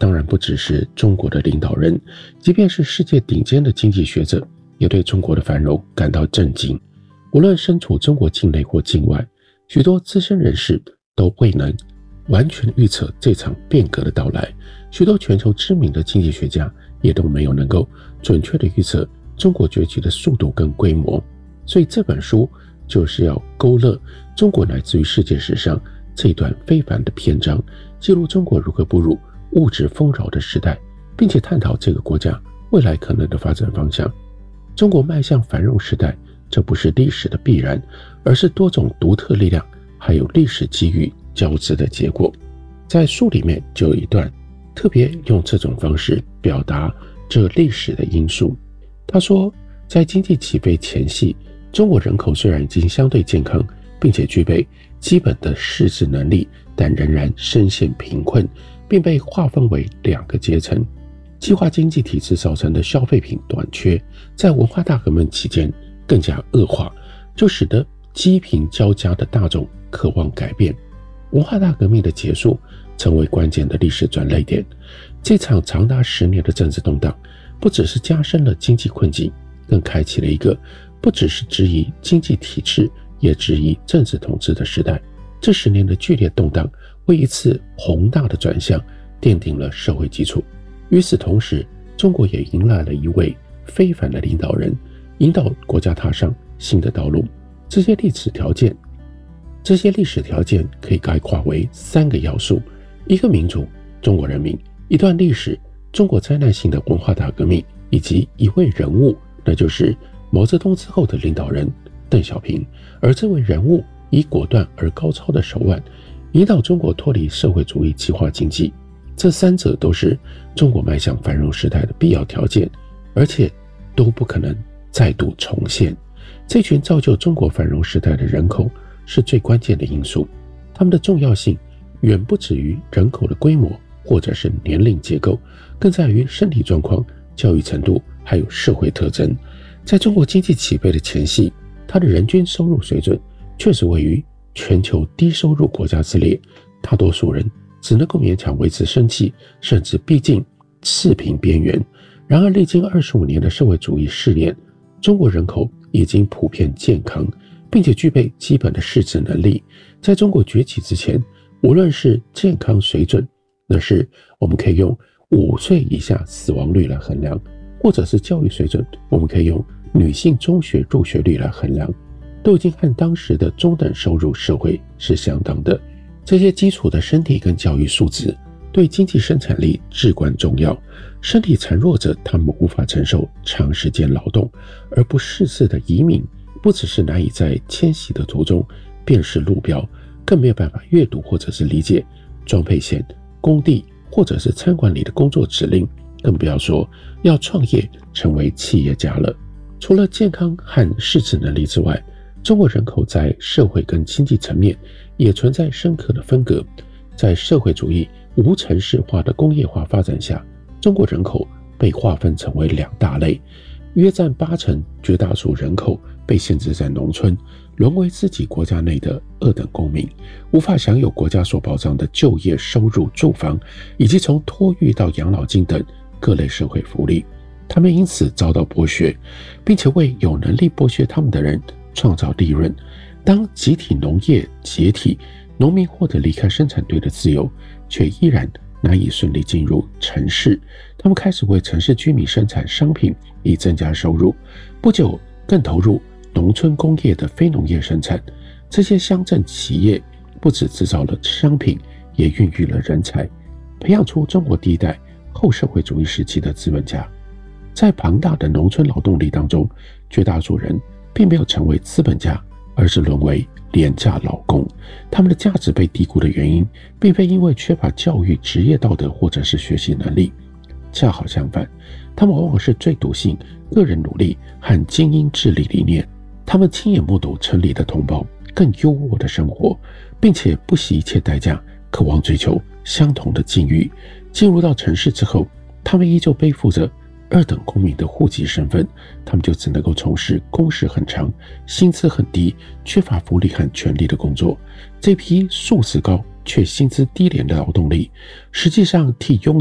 当然不只是中国的领导人，即便是世界顶尖的经济学者也对中国的繁荣感到震惊。无论身处中国境内或境外，许多资深人士都未能完全预测这场变革的到来，许多全球知名的经济学家也都没有能够准确的预测中国崛起的速度跟规模。所以这本书就是要勾勒中国乃至于世界史上这一段非凡的篇章，记录中国如何步入物质丰饶的时代，并且探讨这个国家未来可能的发展方向。中国迈向繁荣时代，这不是历史的必然，而是多种独特力量还有历史机遇交织的结果。在书里面就有一段特别用这种方式表达这历史的因素。他说，在经济起飞前夕，中国人口虽然已经相对健康，并且具备基本的识字能力，但仍然深陷贫困，并被划分为两个阶层。计划经济体制造成的消费品短缺，在文化大革命期间更加恶化，就使得积贫交加的大众渴望改变。文化大革命的结束成为关键的历史转捩点。这场长达10年的政治动荡，不只是加深了经济困境，更开启了一个不只是质疑经济体制，也质疑政治统治的时代。这10年的剧烈动荡，为一次宏大的转向奠定了社会基础。与此同时，中国也迎来了一位非凡的领导人，引导国家踏上新的道路。这些历史条件可以概括为3个要素：一个民族，中国人民；一段历史，中国灾难性的文化大革命；以及一位人物，那就是毛泽东之后的领导人邓小平。而这位人物以果断而高超的手腕，引导中国脱离社会主义计划经济。这3者都是中国迈向繁荣时代的必要条件，而且都不可能再度重现。这群造就中国繁荣时代的人口是最关键的因素，他们的重要性远不止于人口的规模或者是年龄结构，更在于身体状况、教育程度还有社会特征。在中国经济起飞的前夕，它的人均收入水准确实位于全球低收入国家之列，大多数人只能够勉强维持生计，甚至逼近赤贫边缘。然而历经25年的社会主义试验，中国人口已经普遍健康，并且具备基本的识字能力。在中国崛起之前，无论是健康水准，那是我们可以用5岁以下死亡率来衡量，或者是教育水准，我们可以用女性中学入学率来衡量，都已经和当时的中等收入社会是相当的。这些基础的身体跟教育素质对经济生产力至关重要。身体孱弱者，他们无法承受长时间劳动，而不识字的移民不只是难以在迁徙的途中辨识路标，更没有办法阅读或者是理解装配线、工地或者是餐馆里的工作指令，更不要说要创业成为企业家了。除了健康和识字能力之外，中国人口在社会跟经济层面也存在深刻的分隔。在社会主义无城市化的工业化发展下，中国人口被划分成为2大类，约占80%，绝大多数人口被限制在农村，沦为自己国家内的2等公民，无法享有国家所保障的就业、收入、住房，以及从托育到养老金等各类社会福利。他们因此遭到剥削，并且为有能力剥削他们的人创造利润。当集体农业解体，农民获得离开生产队的自由，却依然难以顺利进入城市。他们开始为城市居民生产商品以增加收入，不久更投入农村工业的非农业生产。这些乡镇企业不只制造了商品，也孕育了人才，培养出中国第一代后社会主义时期的资本家。在庞大的农村劳动力当中，绝大多数人并没有成为资本家，而是沦为廉价劳工。他们的价值被低估的原因，并非因为缺乏教育、职业道德或者是学习能力，恰好相反，他们往往是最笃信个人努力和精英治理理念。他们亲眼目睹城里的同胞更优渥的生活，并且不惜一切代价渴望追求相同的境遇。进入到城市之后，他们依旧背负着2等公民的户籍身份，他们就只能够从事工时很长、薪资很低、缺乏福利和权利的工作。这批素质高却薪资低廉的劳动力，实际上替拥